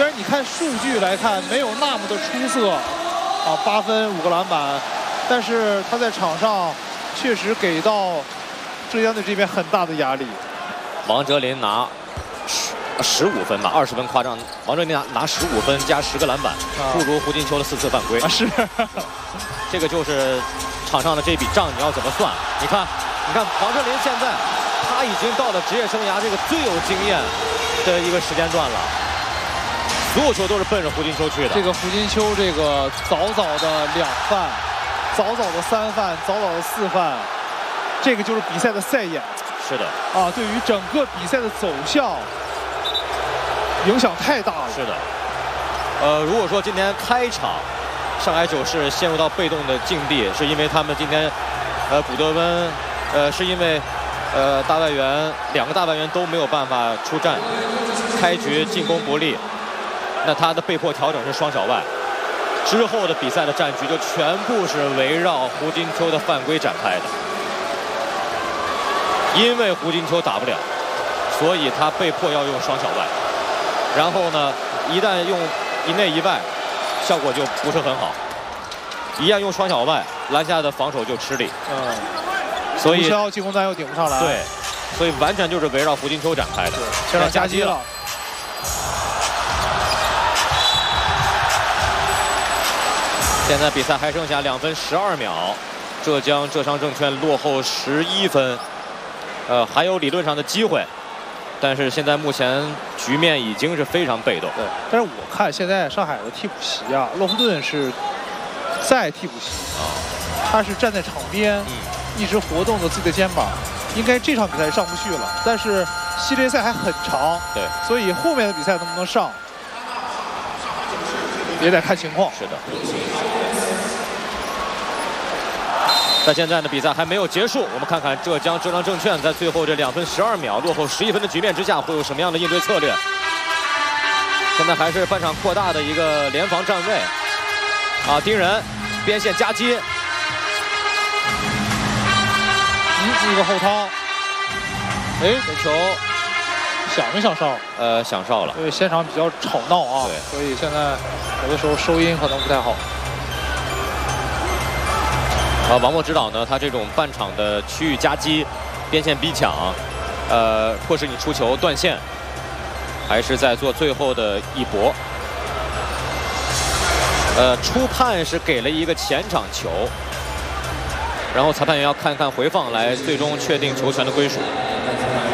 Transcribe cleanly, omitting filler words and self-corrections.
虽然你看数据来看没有那么的出色啊，8分5个篮板，但是他在场上确实给到浙江队这边很大的压力。 王哲林拿15分吧，20分夸张。王哲林拿15分加10个篮板，不如胡金秋的4次犯规。 是， 这个就是场上的这笔账，你要怎么算？你看王哲林现在他已经到了职业生涯这个最有经验的一个时间段了，所有球都是奔着胡金秋去的。 这个胡金秋这个早早的2犯，早早的3犯，早早的4犯，这个就是比赛的赛眼。 是的， 啊，对于整个比赛的走向影响太大了。 是的，如果说今天开场上海九市陷入到被动的境地，是因为他们今天古德温是因为大外援2个大外援都没有办法出战，开局进攻不利，那他的被迫调整是双小外，之后的比赛的战局就全部是围绕胡金秋的犯规展开的。因为胡金秋打不了，所以他被迫要用双小外。然后呢，一旦用一内一外，效果就不是很好。一旦用双小外，篮下的防守就吃力。所以进攻端又顶不上来。 对，所以完全就是围绕胡金秋展开的。 现在夹击了。 现在比赛还剩下2分12秒，浙商证券落后11分。还有理论上的机会，但是现在目前局面已经是非常被动。 对，但是我看现在上海的替补席啊，洛夫顿是在替补席他是站在场边，一直活动着自己的肩膀，应该这场比赛上不去了。但是系列赛还很长， 对， 所以后面的比赛能不能上，也得看情况。 是的。但现在呢，比赛还没有结束，我们看看浙商证券在最后这2分12秒落后11分的局面之下，会有什么样的应对策略？现在还是半场扩大的一个联防站位，盯人，边线夹击， 一个后掏，这球想没想哨？ 想哨了。 因为现场比较吵闹啊，所以现在有的时候收音可能不太好。 王默指导呢，他这种半场的区域夹击、边线逼抢，迫使你出球断线，还是在做最后的一搏。初判是给了一个前场球，然后裁判员要看看回放来最终确定球权的归属。